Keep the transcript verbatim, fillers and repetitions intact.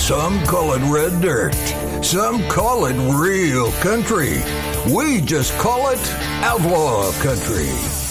Some call it red dirt. Some call it real country. We just call it outlaw country.